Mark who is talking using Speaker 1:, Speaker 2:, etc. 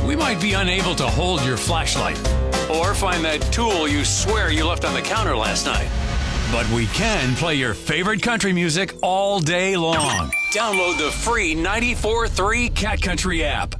Speaker 1: we might be unable to hold your flashlight
Speaker 2: Or find that tool you swear you left on the counter last night.
Speaker 1: but we can play your favorite country music all day long.
Speaker 2: Download the free 94.3
Speaker 1: Cat Country app.